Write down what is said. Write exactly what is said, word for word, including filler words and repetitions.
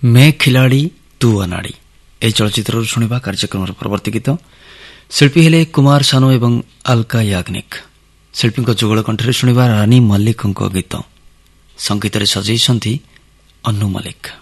ମେ ଖିଲାଡ଼ି ତୁ ଅନାଡ଼ି ଏହି ଚଳଚ୍ଚିତ୍ରରୁ ଶୁଣିବା କାର୍ଯ୍ୟକ୍ରମର ପରବର୍ତ୍ତୀ ଗୀତ। ଶିଳ୍ପୀ ହେଲେ କୁମାର ସାନୁ ଏବଂ ଆଲକା ୟାଗ୍ନିକ। ଶିଳ୍ପୀଙ୍କ ଯୁଗଳ କଣ୍ଠରେ ଶୁଣିବା ରାନୀ ମଲ୍ଲିକଙ୍କ ଗୀତ। ସଙ୍ଗୀତରେ ସଜେଇଛନ୍ତି ଅନୁ ମଲ୍ଲିକ।